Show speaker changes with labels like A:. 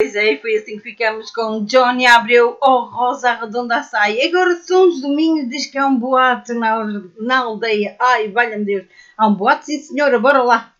A: é, e foi assim que ficamos com Johnny Abreu ou Rosa Arredonda Açaí. Agora São Domingo diz que há um boato na aldeia. Ai, valha-me Deus. Há um boato, sim senhora, bora lá.